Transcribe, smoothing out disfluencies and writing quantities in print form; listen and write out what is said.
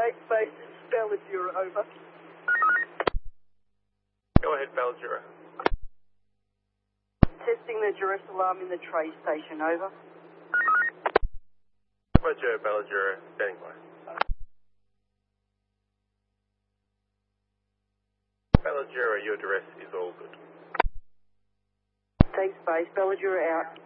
Base, Belladura, over. Go ahead, Belladura. Testing the duress alarm in the tray station, over. Roger, Belladura, standing by. Belladura, your duress is all good. Thanks, Base. Belladura out.